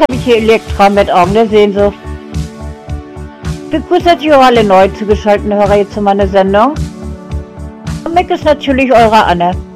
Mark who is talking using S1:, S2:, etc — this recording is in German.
S1: habe ich hier Elektra mit Augen der Sehnsucht. Begrüßt euch auch alle neu zugeschalteten Hörer hier zu meiner Sendung. Und Mick ist natürlich eure Anne.